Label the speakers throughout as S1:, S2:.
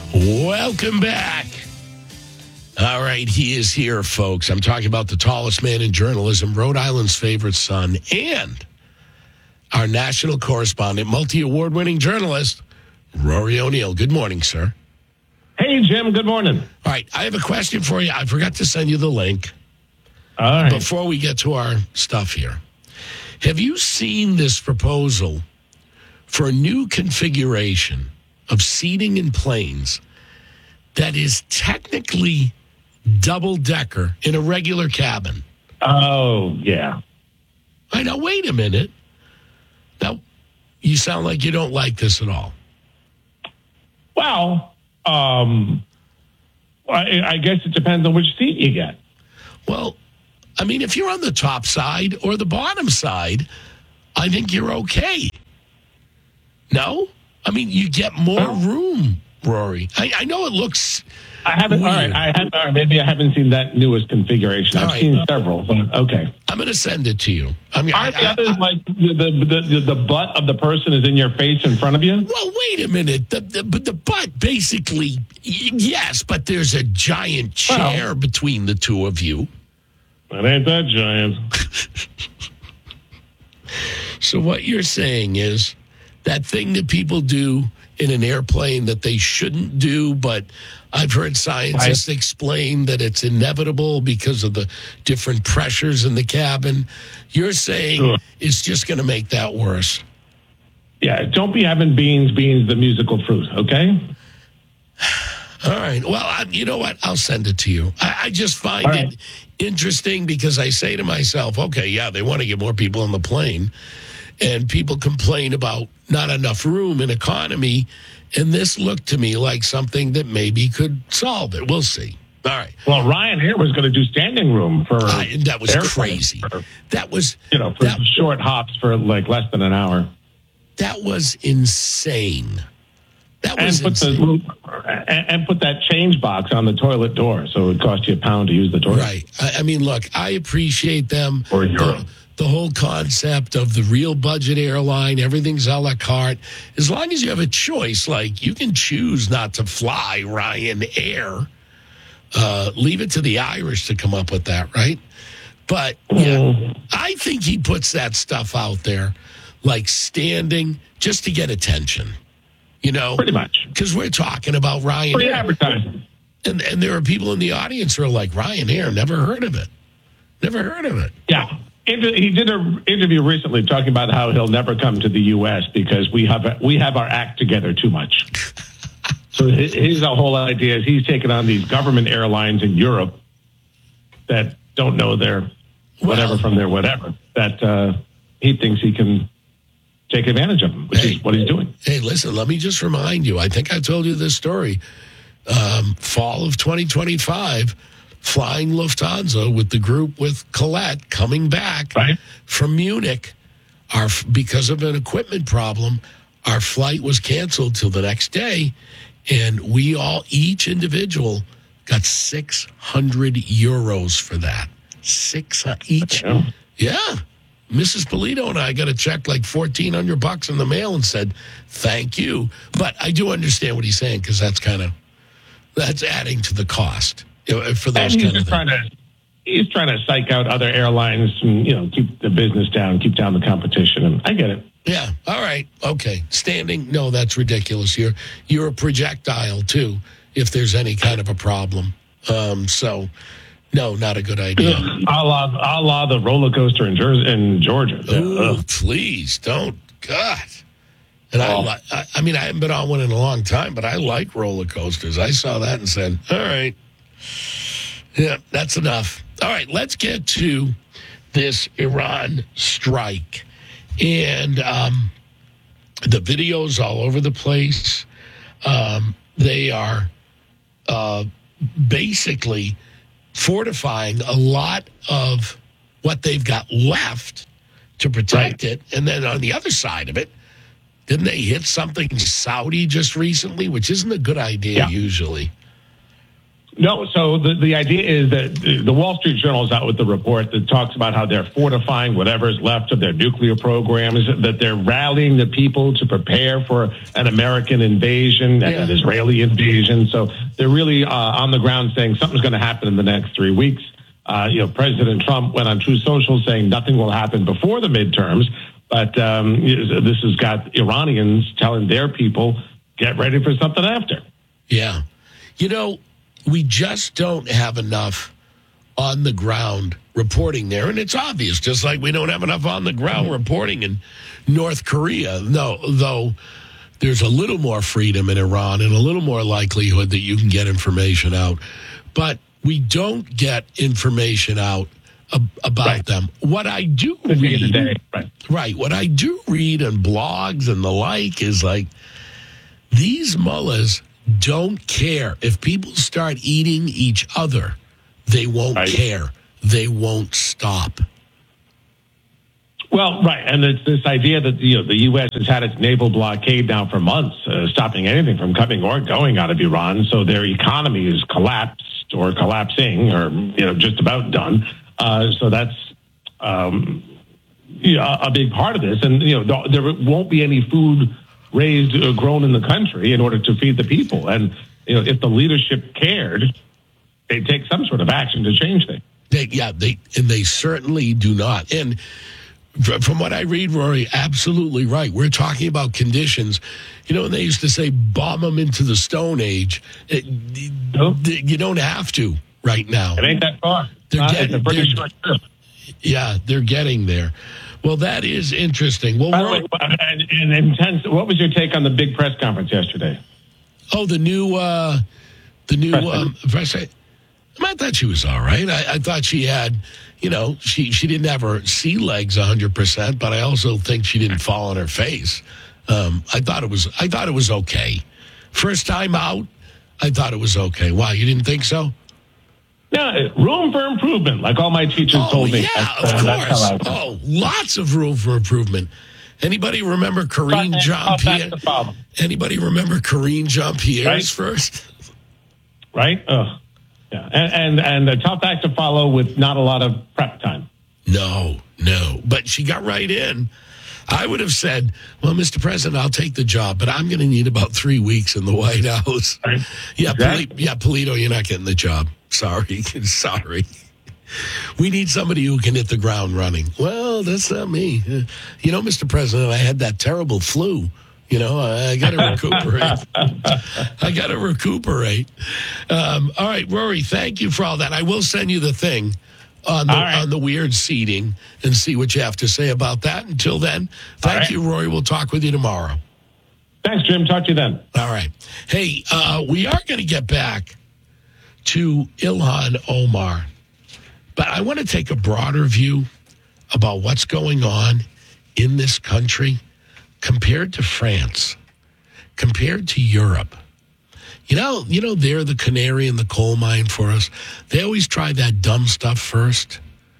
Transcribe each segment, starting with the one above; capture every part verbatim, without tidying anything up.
S1: Welcome back. All right, he is here, folks. I'm talking about the tallest man in journalism, Rhode Island's favorite son, and our national correspondent, multi-award winning journalist, Rory O'Neill. Good morning, sir.
S2: Hey, Jim. Good morning.
S1: All right, I have a question for you. I forgot to send you the link.
S2: All right.
S1: Before we get to our stuff here, have you seen this proposal for a new configuration of seating in planes that is technically double-decker in a regular cabin?
S2: Oh, yeah.
S1: I know, wait a minute. Now, you sound like you don't like this at all.
S2: Well, um, I, I guess it depends on which seat you get.
S1: Well, I mean, if you're on the top side or the bottom side, I think you're okay. No? I mean, you get more
S2: Well,
S1: room, Rory. I, I know it looks
S2: I haven't.
S1: weird.
S2: All right. I have. All right, maybe I haven't seen that newest configuration.
S1: All
S2: I've
S1: right.
S2: seen several, but okay.
S1: I'm going to send it to you. I mean,
S2: Aren't
S1: I,
S2: the
S1: I,
S2: others
S1: I,
S2: like the, the the the butt of the person is in your face in front of you?
S1: well, wait a minute. The, the, but the butt, basically, y- yes, but there's a giant chair
S2: Well-
S1: between the two of you.
S2: That ain't that giant.
S1: So what you're saying is that thing that people do in an airplane that they shouldn't do, but I've heard scientists explain that it's inevitable because of the different pressures in the cabin. You're saying
S2: Sure.
S1: it's just going to make that worse.
S2: Yeah. Don't be having beans, beans, the musical fruit. Okay.
S1: All right. Well, I, you know what? I'll send it to you. I, I just find
S2: All
S1: it
S2: right.
S1: interesting because I say to myself, okay, yeah, they want to get more people on the plane. And people complain about not enough room in economy. And this looked to me like something that maybe could solve it. We'll see. All right.
S2: Well, Ryanair was going to do standing room for
S1: I, that was
S2: airplanes
S1: crazy.
S2: for,
S1: That was,
S2: you know, for
S1: that,
S2: short hops for like less than an hour.
S1: that was insane. That
S2: And
S1: was
S2: put
S1: insane.
S2: the and, and put that change box on the toilet door, so it would cost you a pound to use the toilet.
S1: Right. I, I mean, look, I appreciate them.
S2: Or euro.
S1: The, the whole concept of the real budget airline, everything's a la carte. As long as you have a choice, like you can choose not to fly Ryanair. Uh, leave it to the Irish to come up with that, right? But yeah,
S2: Mm.
S1: I think he puts that stuff out there, like standing, just to get attention. You know,
S2: Pretty much.
S1: because we're talking about
S2: Free
S1: Ryanair.
S2: advertising.
S1: And, and there are people in the audience who are like, Ryanair, never heard of it. Never heard of it.
S2: Yeah. Inter- He did an interview recently talking about how he'll never come to the U S because we have we have our act together too much. So his, his whole idea is he's taking on these government airlines in Europe that don't know their whatever
S1: Well-
S2: from their whatever, that uh, he thinks he can take advantage of them, which
S1: Hey.
S2: is what he's doing.
S1: Hey, listen, let me just remind you. I think I told you this story. Um, fall of twenty twenty-five, flying Lufthansa with the group with Colette coming back
S2: Right.
S1: from Munich. Our because of an equipment problem, our flight was canceled till the next day, and we all, each individual, got six hundred euros for that. Six each.
S2: Yeah.
S1: Yeah. Missus Polito and I got a check like fourteen hundred bucks in the mail and said, thank you. But I do understand what he's saying because that's kind of, that's adding to the cost you know, for those
S2: And he's
S1: kind of
S2: just trying
S1: things.
S2: to he's trying to psych out other airlines and, you know, keep the business down, keep down the competition. And I get it.
S1: Yeah. All right. Okay. Standing. No, that's ridiculous. You're, you're a projectile too, if there's any kind of a problem. Um, so, no, not a good idea.
S2: A la, a la the roller coaster in, Jersey, in Georgia.
S1: Ooh,
S2: Ugh.
S1: please don't. God. And I,
S2: Oh.
S1: li- I, I mean, I haven't been on one in a long time, but I like roller coasters. I saw that and said, all right. Yeah, that's enough. All right, let's get to this Iran strike. And um, the videos all over the place. Um, they are uh, basically fortifying a lot of what they've got left to protect
S2: Right.
S1: it. And then on the other side of it, didn't they hit something Saudi just recently, which isn't a good idea
S2: Yeah.
S1: usually?
S2: No, so the, the idea is that the Wall Street Journal is out with the report that talks about how they're fortifying whatever is left of their nuclear programs, that they're rallying the people to prepare for an American invasion and
S1: Yeah.
S2: an Israeli invasion. So they're really uh, on the ground saying something's going to happen in the next three weeks. Uh, you know, President Trump went on Truth Social saying nothing will happen before the midterms, but um, this has got Iranians telling their people, get ready for something after.
S1: Yeah. You know, we just don't have enough on the ground reporting there. And it's obvious, just like we don't have enough on the ground reporting in North Korea. No, though there's a little more freedom in Iran and a little more likelihood that you can get information out. But we don't get information out ab- about
S2: Right.
S1: them. What I do
S2: At the end of the
S1: read,
S2: day, right.
S1: right, what I do read on blogs and the like is like, these mullahs don't care. If people start eating each other, they won't
S2: Right.
S1: care. They won't stop.
S2: Well, right, and it's this idea that you know the U S has had its naval blockade now for months, uh, stopping anything from coming or going out of Iran. So their economy is collapsed or collapsing, or you know just about done. Uh, so that's um, you know, a big part of this, and you know there won't be any food raised or grown in the country in order to feed the people. And you know if the leadership cared, they'd take some sort of action to change things.
S1: They, yeah, they and they certainly do not. And fr- from what I read, Rory, absolutely right. We're talking about conditions. You know, they used to say bomb them into the Stone Age. It,
S2: Nope.
S1: th- you don't have to right now.
S2: It ain't that far.
S1: They're
S2: Uh,
S1: getting-
S2: it's a pretty
S1: they're-
S2: short trip.
S1: Yeah, they're getting there. Well, that is interesting. Well,
S2: By the
S1: Rory-
S2: way, and, and intense. What was your take on the big press conference yesterday?
S1: oh, the new, uh, the new
S2: Press
S1: um, press. I thought she was all right. I, I thought she had, you know, she, she didn't have her sea legs one hundred percent, but I also think she didn't fall on her face. Um, I thought it was, I thought it was okay. First time out, I thought it was okay. Why, you didn't think so?
S2: Yeah, room for improvement, like all my teachers
S1: Oh,
S2: told me.
S1: yeah,
S2: That's,
S1: of
S2: uh, that's
S1: course.
S2: how I feel.
S1: Oh, lots of room for improvement. Anybody remember Karine
S2: But-
S1: Jean
S2: oh, that's
S1: Pierre?
S2: the problem.
S1: Anybody remember Karine Jean Pierre's
S2: Right.
S1: first?
S2: Right? Ugh. Yeah, and, and and a tough act to follow with not a lot of prep time.
S1: No, no. But she got right in. I would have said, well, Mister President, I'll take the job, but I'm going to need about three weeks in the White House.
S2: Right.
S1: Yeah,
S2: Exactly.
S1: Poli- yeah, Polito, you're not getting the job. Sorry. Sorry. We need somebody who can hit the ground running. Well, that's not me. Uh, You know, Mister President, I had that terrible flu. You know, I, I got to recuperate. I got to recuperate. Um, all right, Rory, thank you for all that. I will send you the thing on the,
S2: All right.
S1: on the weird seating and see what you have to say about that. Until then, thank
S2: right.
S1: you, Rory. We'll talk with you tomorrow.
S2: Thanks, Jim. Talk to you then.
S1: All right. Hey, uh, we are going to get back to Ilhan Omar, but I want to take a broader view about what's going on in this country compared to France, compared to Europe. You know, you know, they're the canary in the coal mine for us. They always try that dumb stuff first.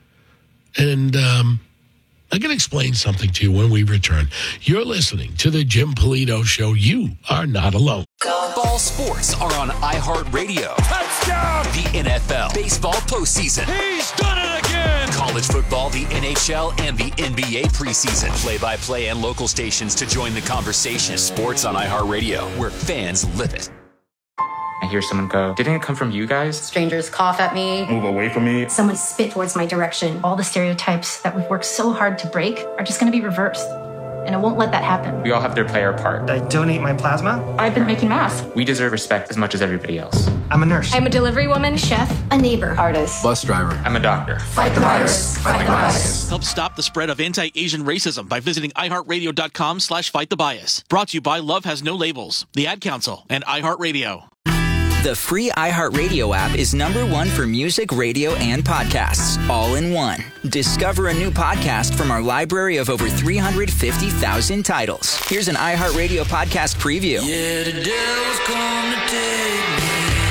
S1: And um, I'm going to explain something to you when we return. You're listening to the Jim Polito Show. You are not alone.
S3: All sports are on iHeartRadio. Touchdown! The N F L, baseball postseason. He's done it again! College football, the N H L, and the N B A preseason. Play-by-play and local stations to join the conversation. Sports on iHeartRadio, where fans live it.
S4: I hear someone go, didn't it come from you guys?
S5: Strangers cough at me.
S6: Move away from me.
S5: Someone spit towards my direction. All the stereotypes that we've worked so hard to break are just going to be reversed. And I won't let that happen.
S4: We all have to play our part.
S6: I donate my plasma.
S5: I've been making masks.
S4: We deserve respect as much as everybody else.
S6: I'm a nurse.
S5: I'm a delivery woman, chef, a neighbor, artist.
S7: Bus driver.
S4: I'm a doctor.
S5: Fight the virus. Fight the bias.
S8: Help stop the spread of anti-Asian racism by visiting iHeartRadio.com slash fight the bias. Brought to you by Love Has No Labels, the Ad Council, and iHeartRadio.
S9: The free iHeartRadio app is number one for music, radio, and podcasts, all in one. Discover a new podcast from our library of over three hundred fifty thousand titles. Here's an iHeartRadio podcast preview.
S10: Yeah, the devil's come to take me.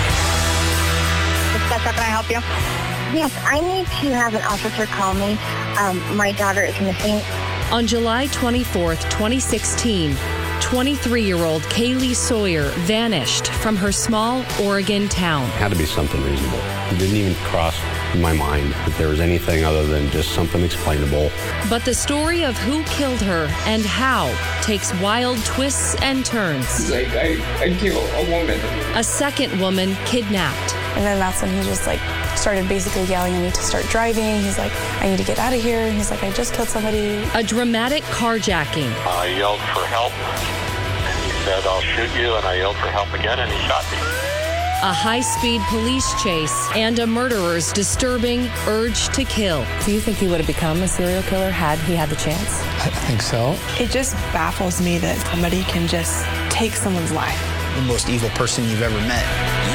S11: Can I help you? Yes, I need to have an officer call me. Um, my daughter is missing.
S12: On July twenty-fourth, twenty sixteen,
S7: twenty-three-year-old Kaylee Sawyer vanished from her small Oregon town.
S12: It had to be something reasonable. It didn't even cross my mind that there was anything other than just something explainable.
S7: But the story of who killed her and how takes wild twists and turns.
S13: Like, I, I killed a woman.
S7: A second woman kidnapped.
S14: And then that's when he just like started basically yelling at me to start driving. He's like, I need to get out of here. And he's like, I just killed somebody.
S7: A dramatic carjacking.
S15: I yelled for help. And he said, I'll shoot you. And I yelled for help again, and he shot me.
S7: A high-speed police chase and a murderer's disturbing urge to kill.
S16: Do you think he would have become a serial killer had he had the chance?
S17: I think so.
S14: It just baffles me that somebody can just take someone's life.
S17: The most evil person you've ever met.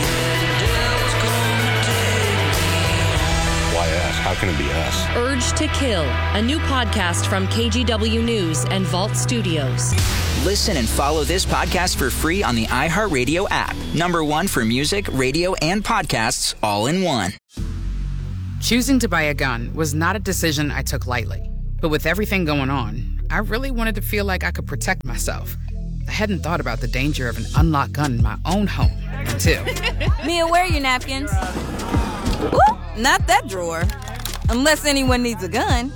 S12: Why us? How can it be us?
S7: Urge to Kill, a new podcast from K G W News and Vault Studios.
S9: Listen and follow this podcast for free on the iHeartRadio app. Number one for music, radio, and podcasts all in one.
S18: Choosing to buy a gun was not a decision I took lightly. But with everything going on, I really wanted to feel like I could protect myself. I hadn't thought about the danger of an unlocked gun in my own home until...
S19: Mia, where are your napkins? Ooh, not that drawer. Unless anyone needs a gun.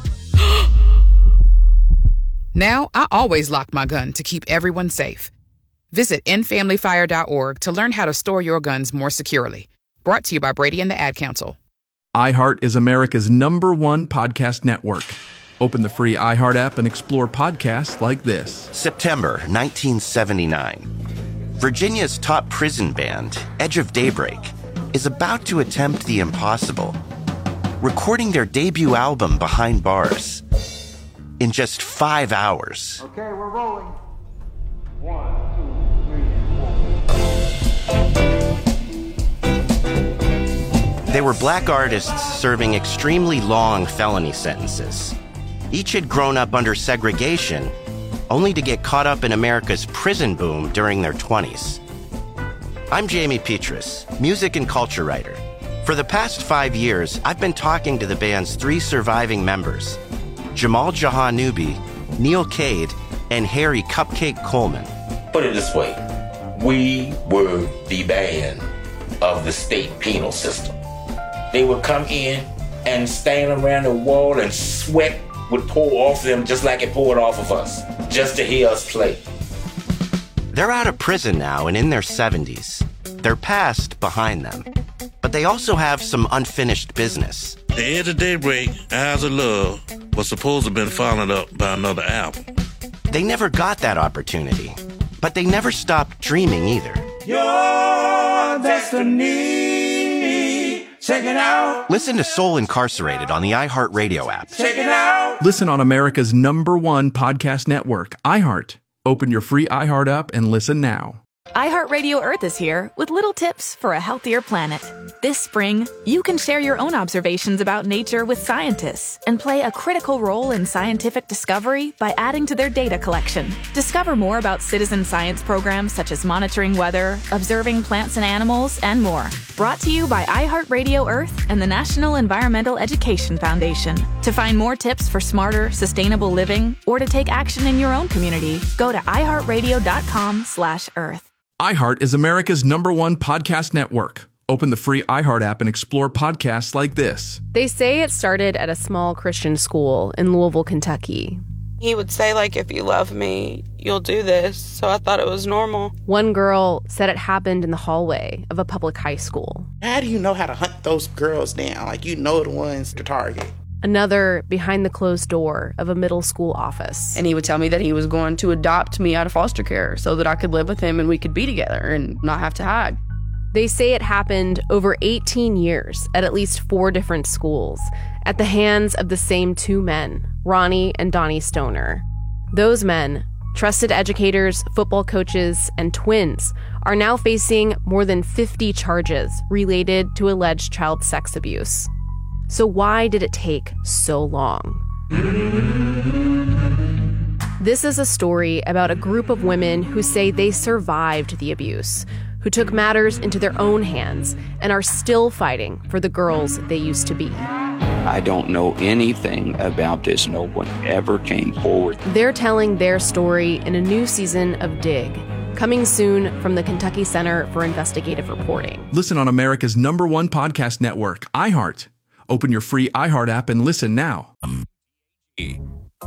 S18: Now, I always lock my gun to keep everyone safe. Visit end family fire dot org to learn how to store your guns more securely. Brought to you by Brady and the Ad Council.
S20: iHeart is America's number one podcast network. Open the free iHeart app and explore podcasts like this.
S21: September nineteen seventy-nine. Virginia's top prison band, Edge of Daybreak, is about to attempt the impossible. Recording their debut album Behind Bars in just five hours.
S10: Okay, we're rolling. One,
S21: two, three, four. They were black artists serving extremely long felony sentences. Each had grown up under segregation, only to get caught up in America's prison boom during their twenties. I'm Jamie Petrus, music and culture writer. For the past five years, I've been talking to the band's three surviving members, Jamal Jahanubi, Neil Cade, and Harry Cupcake Coleman.
S22: Put it this way, we were the band of the state penal system. They would come in and stand around the wall and sweat would pour off them just like it poured off of us, just to hear us play.
S21: They're out of prison now and in their seventies. Their past behind them. But they also have some unfinished business.
S23: The Edge of Daybreak, Eyes of Love, was supposed to have been followed up by another album.
S21: They never got that opportunity, but they never stopped dreaming either.
S10: Your destiny, check it out.
S21: Listen to Soul Incarcerated on the iHeartRadio app.
S10: Check it out.
S20: Listen on America's number one podcast network, iHeart. Open your free iHeart app and listen now.
S24: iHeartRadio Earth is here with little tips for a healthier planet. This spring, you can share your own observations about nature with scientists and play a critical role in scientific discovery by adding to their data collection. Discover more about citizen science programs such as monitoring weather, observing plants and animals, and more. Brought to you by iHeartRadio Earth and the National Environmental Education Foundation. To find more tips for smarter, sustainable living or to take action in your own community, go to iHeartRadio.com slash Earth.
S20: iHeart is America's number one podcast network. Open the free iHeart app and explore podcasts like this.
S25: They say it started at a small Christian school in Louisville, Kentucky.
S14: He would say, like, if you love me, you'll do this. So I thought it was normal.
S25: One girl said it happened in the hallway of a public high school.
S26: How do you know how to hunt those girls down? Like, you know the ones to target.
S25: Another behind the closed door of a middle school office.
S27: And he would tell me that he was going to adopt me out of foster care so that I could live with him and we could be together and not have to hide.
S25: They say it happened over eighteen years at at least four different schools at the hands of the same two men, Ronnie and Donnie Stoner. Those men, trusted educators, football coaches, and twins, are now facing more than fifty charges related to alleged child sex abuse. So why did it take so long? This is a story about a group of women who say they survived the abuse, who took matters into their own hands and are still fighting for the girls they used to be.
S1: I don't know anything about this. No one ever came forward.
S25: They're telling their story in a new season of Dig, coming soon from the Kentucky Center for Investigative Reporting.
S20: Listen on America's number one podcast network, iHeart. Open your free iHeart app and listen now.